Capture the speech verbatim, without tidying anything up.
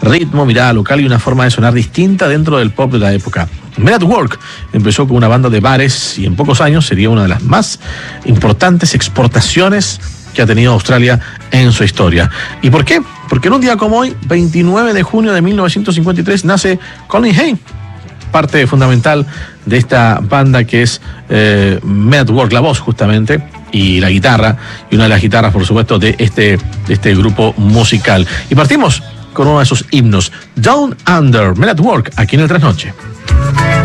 ritmo, mirada local y una forma de sonar distinta dentro del pop de la época. Men at Work empezó con una banda de bares y en pocos años sería una de las más importantes exportaciones que ha tenido Australia en su historia. ¿Y por qué? Porque en un día como hoy, veintinueve de junio de mil novecientos cincuenta y tres, nace Colin Hay, parte fundamental de esta banda que es eh, Men at Work, la voz justamente, y la guitarra, y una de las guitarras, por supuesto, de este, de este grupo musical. Y partimos con uno de sus himnos, Down Under, Men at Work, aquí en el Trasnoche.